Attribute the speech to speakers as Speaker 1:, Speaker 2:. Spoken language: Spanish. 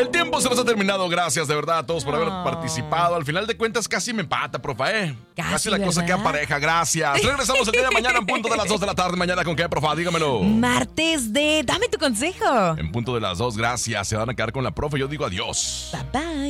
Speaker 1: El tiempo se nos ha terminado. Gracias de verdad a todos por haber participado. Al final de cuentas casi me empata, profe. Casi la cosa queda pareja. Gracias. Regresamos el día de mañana en punto de las 2 de la tarde. Mañana con qué, profe, dígamelo.
Speaker 2: Martes de Dame tu consejo.
Speaker 1: En punto de las 2, gracias. Se van a quedar con la profe. Yo digo adiós.
Speaker 2: Bye bye.